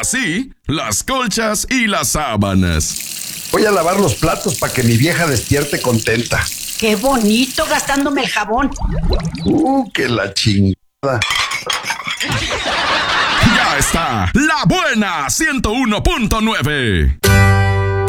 sí, las colchas y las sábanas. Voy a lavar los platos para que mi vieja despierte contenta. ¡Qué bonito gastándome el jabón! Que la chingada. Ya está, La Buena 101.9.